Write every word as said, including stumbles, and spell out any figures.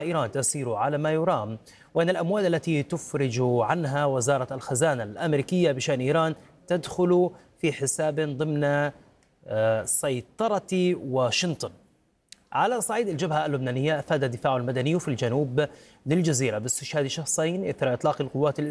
إيران تسير على ما يرام، وأن الأموال التي تفرج عنها وزارة الخزانة الأمريكية بشأن إيران تدخل في حساب ضمن آه، سيطرة واشنطن. على صعيد الجبهة اللبنانية، أفاد الدفاع المدني في الجنوب للجزيرة باستشهاد شخصين إثر إطلاق القوات